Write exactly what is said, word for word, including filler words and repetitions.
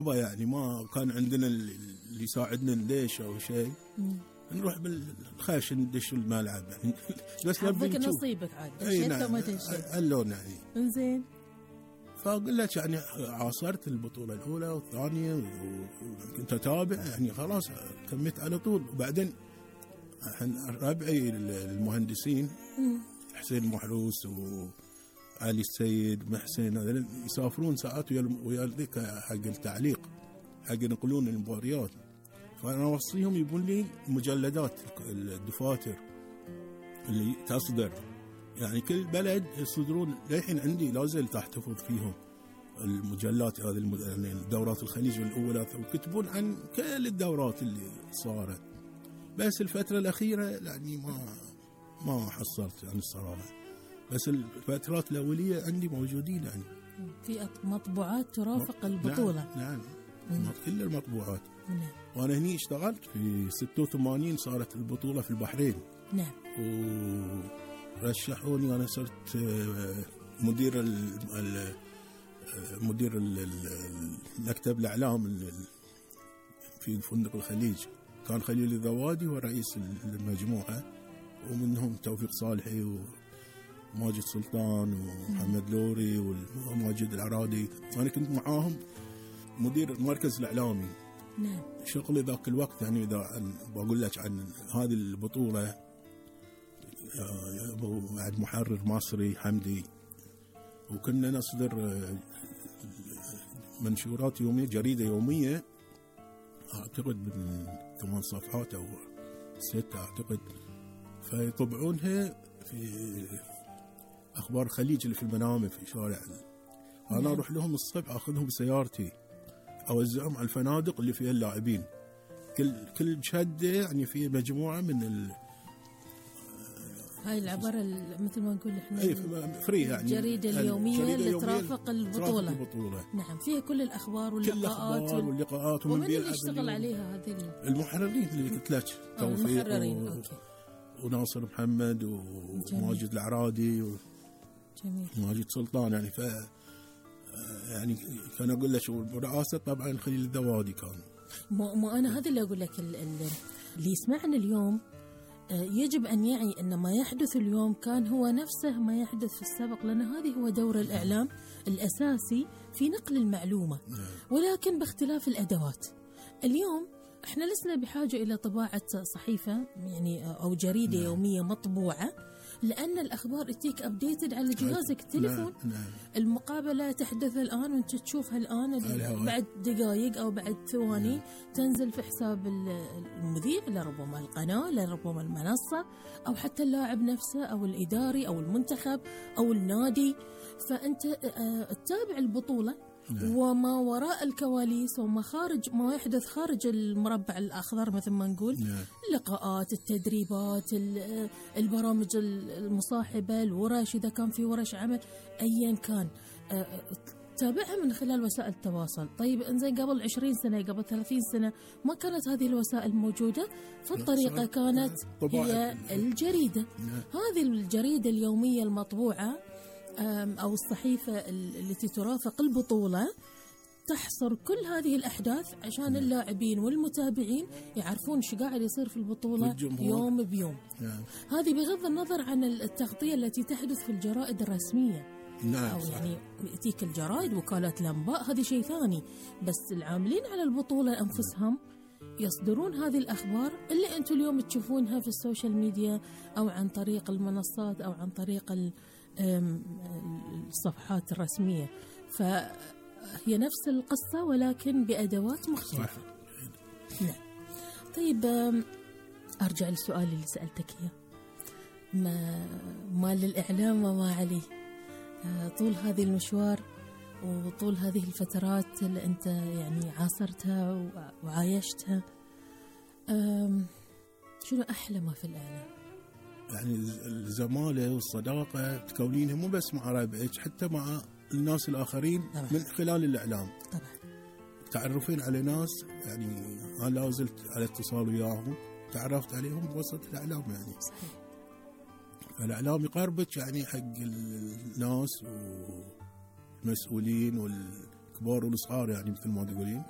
يعني ما كان عندنا اللي يساعدنا ندش أو شيء، نروح بالخاش ندش الملعب يعني. بس حظك نصيبك عاد دشيت وما دشيت اللون يعني. انزين، فأقول لك يعني عاصرت البطولة الأولى والثانية وكنت أتابع يعني، خلاص كملت على طول. وبعدين ربعي المهندسين حسين محروس وعلي السيد محسن هذول يسافرون ساعات ويا ذيك حق التعليق، حق ينقلون المباريات، فأنا أوصيهم يبون لي مجلدات الدفاتر اللي تصدر يعني، كل بلد يصدرون. للحين عندي لازل تحتفظ فيهم المجلات هذه المد... يعني الدورات الخليج الأولى، وكتبون عن كل الدورات اللي صارت. بس الفترة الأخيرة يعني ما ما حصلت يعني الصراحة، بس الفترات الأولية عندي موجودين يعني. في مطبوعات ترافق البطولة. نعم, نعم. كل المطبوعات. نعم. وأنا هني اشتغلت في ستة وثمانين صارت البطولة في البحرين. نعم. ورشحوني، أنا صرت مدير ال مدير المكتب الإعلام في فندق الخليج. كان خليل الذوادي هو رئيس المجموعة، ومنهم توفيق صالحي وماجد سلطان ومحمد لوري وماجد العرادي. أنا كنت معاهم مدير المركز الإعلامي. نعم. شغلي ذاك الوقت يعني، إذا بقول لك عن هذه البطولة، بعد محرر مصري حمدي، وكنا نصدر منشورات يومية، جريدة يومية أعتقد من ثمان صفحات أو ستة أعتقد، فيطبعونها في أخبار الخليج اللي في المنامة في شارع. أنا أروح لهم الصبح أخذهم بسيارتي أوزعهم على الفنادق اللي فيها اللاعبين، كل كل شدة يعني في مجموعة من ال هاي العبارة مثل ما نقول احنا اي فري يعني، الجريدة اليومية اللي ترافق البطولة. البطولة. نعم، فيها كل الأخبار واللقاءات كل واللقاءات. ومن اللي يشتغل عليها هذه المحررين اللي قلت لك، توفيق و... وناصر محمد وماجد العرادي وماجد سلطان يعني. ف يعني كان أقول لك ورئاسة طبعا خليل الذوادي كان. ما, ما أنا هذا اللي أقول لك، اللي يسمعنا اليوم يجب أن يعي أن ما يحدث اليوم كان هو نفسه ما يحدث في السابق، لأن هذه هو دور الإعلام الأساسي في نقل المعلومة، ولكن باختلاف الأدوات. اليوم احنا لسنا بحاجة إلى طباعة صحيفة يعني أو جريدة نعم. يومية مطبوعة، لأن الأخبار تجيك أبديتد على جهازك التليفون. نعم. نعم. المقابلة تحدث الآن وانت تشوفها الآن بعد دقائق أو بعد ثواني نعم. تنزل في حساب المذيع، لربما القناة، لربما المنصة، أو حتى اللاعب نفسه أو الإداري أو المنتخب أو النادي. فأنت تتابع البطولة نعم. وما وراء الكواليس وما خارج، ما يحدث خارج المربع الأخضر مثل ما نقول نعم. اللقاءات، التدريبات، البرامج المصاحبة، الورش إذا كان في ورش عمل أيا كان، تابعها من خلال وسائل التواصل. طيب إنزين قبل عشرين سنة، قبل ثلاثين سنة ما كانت هذه الوسائل موجودة، فالطريقة كانت هي الجريدة. هذه الجريدة اليومية المطبوعة أو الصحيفة التي ترافق البطولة تحصر كل هذه الأحداث عشان اللاعبين والمتابعين يعرفون شو قاعد يصير في البطولة يوم بيوم. نعم. هذه بغض النظر عن التغطية التي تحدث في الجرائد الرسمية. نعم. أو يعني يأتيك الجرائد وكالات الأنباء، هذه شيء ثاني، بس العاملين على البطولة أنفسهم يصدرون هذه الأخبار اللي أنتم اليوم تشوفونها في السوشيال ميديا أو عن طريق المنصات أو عن طريق الصفحات الرسمية. فهي نفس القصة ولكن بأدوات مختلفة. نعم. طيب أرجع للسؤال اللي سألتك إياه، ما, ما للإعلام وما عليه. طول هذه المشوار وطول هذه الفترات اللي أنت يعني عاصرتها وعايشتها، شنو أحلى ما في الإعلام؟ يعني الزمالة والصداقة تكونينها مو بس مع ربعك، حتى مع الناس الآخرين طبعا. من خلال الإعلام طبعا تعرفين على ناس يعني أنا لا زلت على اتصال وياهم، تعرفت عليهم بوسط الإعلام يعني. صحيح. الإعلام يقربك يعني حق الناس والمسؤولين والكبار والصغار يعني مثل ما تقولين.